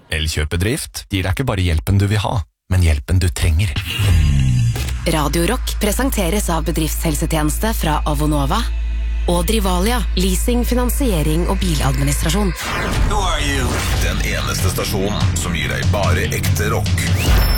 Elkjøp-bedrift gir deg ikke bare hjelpen du vil ha, men hjelpen du trenger. Radio Rock presenteres av bedriftshelsetjeneste fra Avonova og Drivalia, leasing, finansiering og biladministrasjon. Who are you? Den eneste stasjonen som gir deg bare ekte rock.